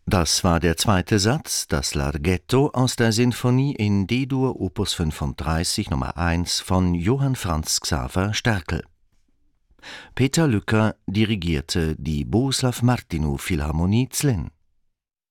Das war der zweite Satz, das Larghetto aus der Sinfonie in D-Dur Opus 35 Nummer 1 von Johann Franz Xaver Sterkel. Peter Lücker dirigierte die Bohuslav Martinu Philharmonie Zlin.